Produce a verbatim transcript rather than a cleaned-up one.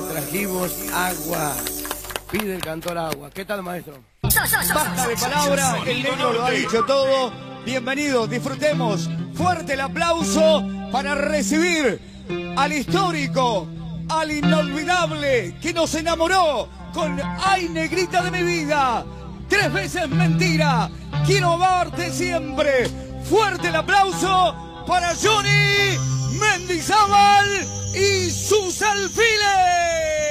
trajimos agua. Pide el cantor agua. ¿Qué tal, maestro? Basta de palabras, el negro lo ha dicho todo. Bienvenidos, disfrutemos. Fuerte el aplauso para recibir al histórico, al inolvidable, que nos enamoró con Ay, negrita de mi vida. Tres veces mentira. Quiero amarte siempre. Fuerte el aplauso para Johnny Mendizábal y sus alfiles.